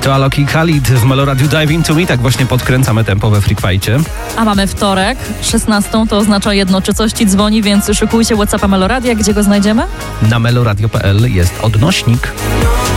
To Alok i Khalid w Meloradiu Dive Into Me. Tak właśnie podkręcamy tempo we Freak Fightie. A mamy wtorek, 16, to oznacza jedno, czy coś ci dzwoni, więc szykujcie WhatsAppa Meloradia. Gdzie go znajdziemy? Na meloradio.pl jest odnośnik.